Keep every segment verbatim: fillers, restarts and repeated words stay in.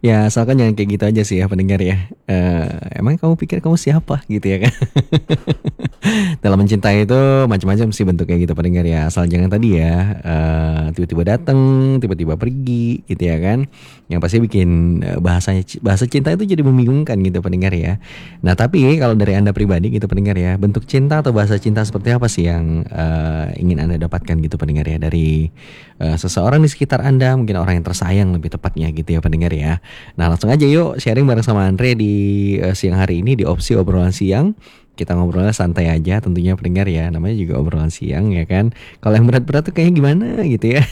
Ya asalkan jangan kayak gitu aja sih ya pendengar ya. Eh, emang kamu pikir kamu siapa gitu ya kan? Dalam mencintai itu macam-macam sih bentuknya gitu pendengar ya. Asal jangan tadi ya eh, tiba-tiba datang, tiba-tiba pergi gitu ya kan. Yang pasti bikin eh, bahasanya bahasa cinta itu jadi membingungkan gitu pendengar ya. Nah tapi kalau dari Anda pribadi gitu pendengar ya, bentuk cinta atau bahasa cinta seperti apa sih yang eh, ingin Anda dapatkan gitu pendengar ya dari eh, seseorang di sekitar Anda, mungkin orang yang tersayang lebih tepatnya gitu ya pendengar ya. Nah langsung aja yuk sharing bareng sama Andre di eh, siang hari ini di opsi obrolan siang. Kita ngobrolnya santai aja tentunya pendengar ya. Namanya juga obrolan siang ya kan. Kalau yang berat-berat tuh kayaknya gimana gitu ya.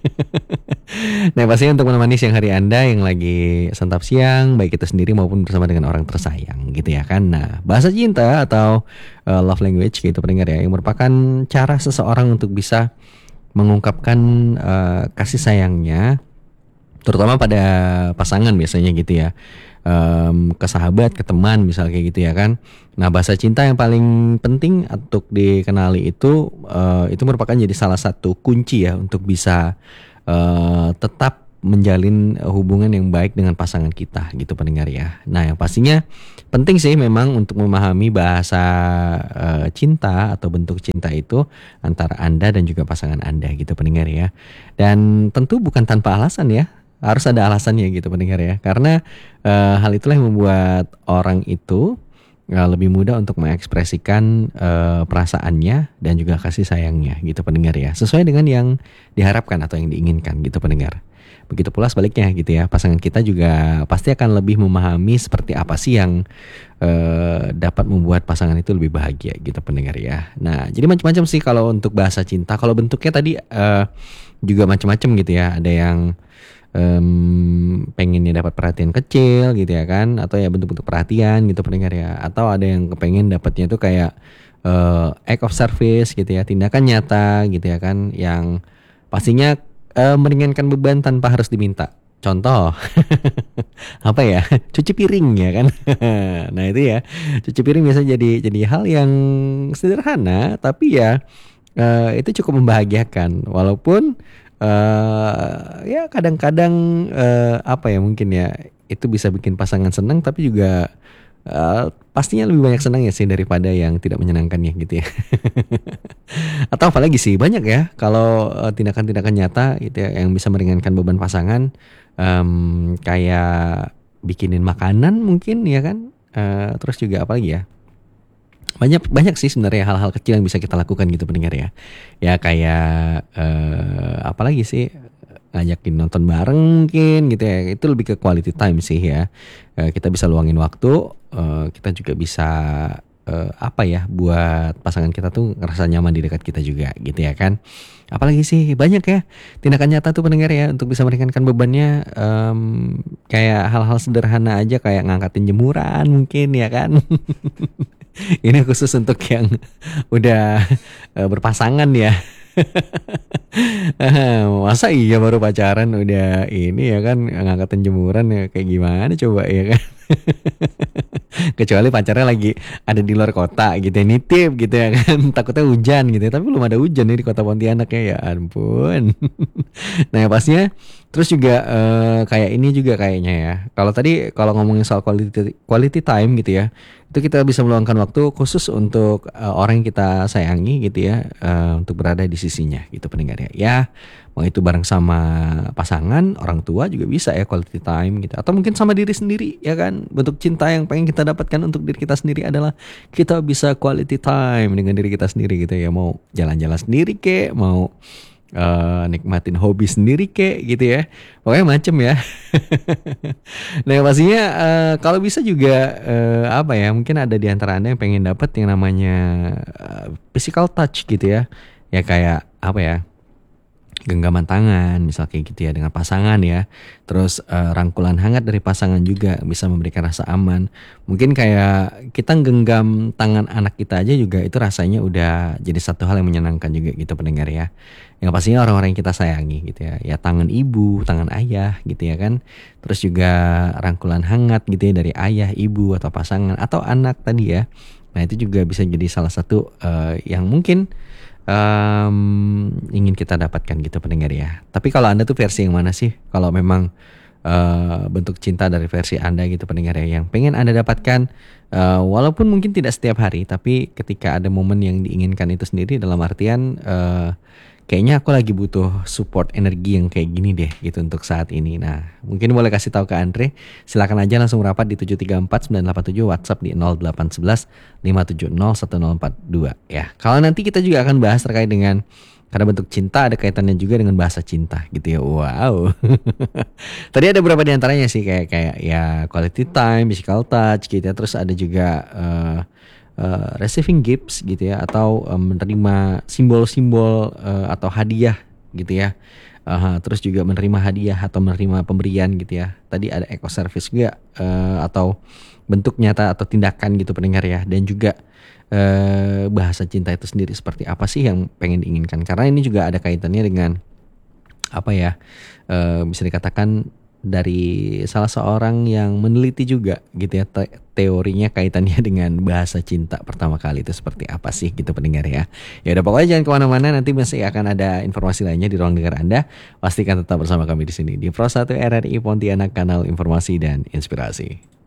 Nah pastinya untuk menemani siang hari Anda yang lagi santap siang, baik kita sendiri maupun bersama dengan orang tersayang gitu ya kan. Nah bahasa cinta atau eh, love language gitu pendengar ya, yang merupakan cara seseorang untuk bisa mengungkapkan eh, kasih sayangnya, terutama pada pasangan biasanya gitu ya. Em, ke sahabat, ke teman misal kayak gitu ya kan. Nah bahasa cinta yang paling penting untuk dikenali itu eh, itu merupakan jadi salah satu kunci ya untuk bisa eh, tetap menjalin hubungan yang baik dengan pasangan kita gitu pendengar ya. Nah yang pastinya penting sih memang untuk memahami bahasa eh, cinta atau bentuk cinta itu antara Anda dan juga pasangan Anda gitu pendengar ya. Dan tentu bukan tanpa alasan ya, harus ada alasannya gitu pendengar ya. Karena eh, hal itulah yang membuat orang itu eh, lebih mudah untuk mengekspresikan eh, perasaannya dan juga kasih sayangnya gitu pendengar ya. Sesuai dengan yang diharapkan atau yang diinginkan gitu pendengar. Begitu pula sebaliknya gitu ya. Pasangan kita juga pasti akan lebih memahami seperti apa sih yang eh, dapat membuat pasangan itu lebih bahagia gitu pendengar ya. Nah, jadi macam-macam sih kalau untuk bahasa cinta. Kalau bentuknya tadi eh, juga macam-macam gitu ya. Ada yang em, pengennya dapat perhatian kecil gitu ya kan, atau ya bentuk-bentuk perhatian gitu pendengar ya, atau ada yang kepengen dapatnya tuh kayak eh, act of service gitu ya, tindakan nyata gitu ya kan, yang pastinya eh, meringankan beban tanpa harus diminta. Contoh apa ya, cuci piring ya kan. Nah itu ya, cuci piring biasa jadi jadi hal yang sederhana tapi ya eh, itu cukup membahagiakan, walaupun eh ya kadang-kadang eh, apa ya mungkin ya itu bisa bikin pasangan senang, tapi juga eh, pastinya lebih banyak senang ya sih daripada yang tidak menyenangkannya gitu ya. Atau apalagi sih banyak ya kalau eh, tindakan-tindakan nyata gitu ya yang bisa meringankan beban pasangan. Em, kayak bikinin makanan mungkin ya kan. Eh, terus juga apa lagi ya, banyak banyak sih sebenarnya hal-hal kecil yang bisa kita lakukan gitu pendengar ya. Ya kayak eh, apalagi sih, ngajakin nonton bareng mungkin gitu ya. Itu lebih ke quality time sih ya. Eh, kita bisa luangin waktu, eh, kita juga bisa eh, apa ya, buat pasangan kita tuh ngerasa nyaman di dekat kita juga gitu ya kan. Apalagi sih banyak ya tindakan nyata tuh pendengar ya untuk bisa meringankan bebannya. Em, kayak hal-hal sederhana aja kayak ngangkatin jemuran mungkin ya kan. Ini khusus untuk yang udah eh, berpasangan ya. Masa iya baru pacaran udah ini ya kan ngangkatin jemuran, ya kayak gimana coba ya kan. Kecuali pacarnya lagi ada di luar kota gitu ya, nitip gitu ya kan. Takutnya hujan gitu ya, tapi belum ada hujan nih di kota Pontianak ya, ya ampun. Nah ya pastinya. Terus juga eh, kayak ini juga kayaknya ya. Kalau tadi kalau ngomongin soal quality quality time gitu ya, itu kita bisa meluangkan waktu khusus untuk eh, orang yang kita sayangi gitu ya, eh, untuk berada di sisinya gitu pendengar ya. Ya, mau itu bareng sama pasangan, orang tua juga bisa ya quality time gitu. Atau mungkin sama diri sendiri ya kan. Bentuk cinta yang pengen kita dapatkan untuk diri kita sendiri adalah kita bisa quality time dengan diri kita sendiri gitu ya. Mau jalan-jalan sendiri kek, mau eh, nikmatin hobi sendiri kek gitu ya. Pokoknya macem ya. Nah pastinya eh, kalau bisa juga eh, apa ya, mungkin ada di antara Anda yang pengen dapat yang namanya eh, physical touch gitu ya. Ya kayak apa ya, genggaman tangan misal kayak gitu ya dengan pasangan ya. Terus eh, rangkulan hangat dari pasangan juga bisa memberikan rasa aman. Mungkin kayak kita genggam tangan anak kita aja juga itu rasanya udah jadi satu hal yang menyenangkan juga gitu pendengar ya. Yang pastinya orang-orang yang kita sayangi gitu ya. Ya tangan ibu, tangan ayah gitu ya kan. Terus juga rangkulan hangat gitu ya dari ayah, ibu atau pasangan atau anak tadi ya. Nah itu juga bisa jadi salah satu eh, yang mungkin em, ingin kita dapatkan gitu pendengar ya. Tapi kalau Anda tuh versi yang mana sih? Kalau memang uh, bentuk cinta dari versi Anda gitu pendengar ya, yang pengen Anda dapatkan, uh, walaupun mungkin tidak setiap hari, tapi ketika ada momen yang diinginkan itu sendiri, dalam artian uh, kayaknya aku lagi butuh support energi yang kayak gini deh gitu untuk saat ini. Nah, mungkin boleh kasih tahu ke Andre. Silakan aja langsung rapat di tujuh tiga empat sembilan delapan tujuh, WhatsApp di nol delapan satu satu lima tujuh nol satu nol empat dua ya. Kalau nanti kita juga akan bahas terkait dengan, karena bentuk cinta ada kaitannya juga dengan bahasa cinta gitu ya. Wow. Tadi ada beberapa di antaranya sih, kayak kayak ya quality time, physical touch gitu ya. Terus ada juga uh, uh, receiving gifts gitu ya, atau uh, menerima simbol-simbol uh, atau hadiah gitu ya. Uh, terus juga menerima hadiah atau menerima pemberian gitu ya. Tadi ada eco service juga, uh, atau bentuk nyata atau tindakan gitu pendengar ya. Dan juga uh, bahasa cinta itu sendiri seperti apa sih yang pengen diinginkan. Karena ini juga ada kaitannya dengan apa ya, uh, bisa dikatakan dari salah seorang yang meneliti juga gitu ya, te- teorinya kaitannya dengan bahasa cinta pertama kali itu seperti apa sih gitu pendengar ya. Ya udah, pokoknya jangan kemana-mana, nanti masih akan ada informasi lainnya di ruang dengar Anda. Pastikan tetap bersama kami di sini di Pro satu R R I Pontianak, kanal informasi dan inspirasi.